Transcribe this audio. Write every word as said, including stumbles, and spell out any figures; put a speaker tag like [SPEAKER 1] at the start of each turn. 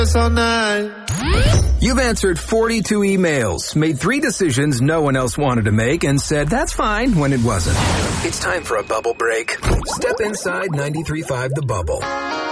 [SPEAKER 1] all night.
[SPEAKER 2] You've answered forty-two emails, made three decisions no one else wanted to make, and said that's fine when it wasn't. It's time for a bubble break. Step inside ninety-three point five The Bubble.